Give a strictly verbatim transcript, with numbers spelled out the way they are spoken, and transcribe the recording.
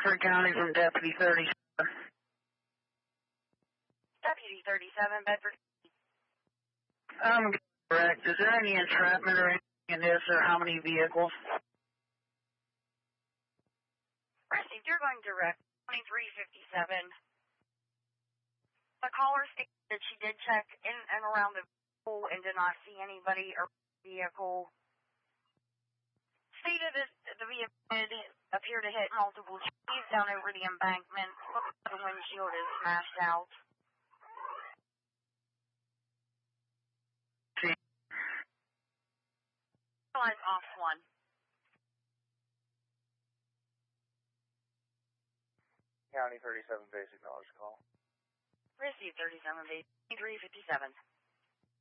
Bedford County from Deputy thirty-seven. Deputy thirty-seven, Bedford. Um, correct. Is there any entrapment or anything in this, or how many vehicles? Received, you're going direct, twenty-three fifty-seven. The caller stated that she did check in and around the vehicle and did not see anybody or vehicle. Stated that the vehicle did appear to hit multiple trees down over the embankment. The windshield is smashed out. Line off one. County thirty-seven, basic knowledge call. Received thirty-seven, basic three fifty-seven.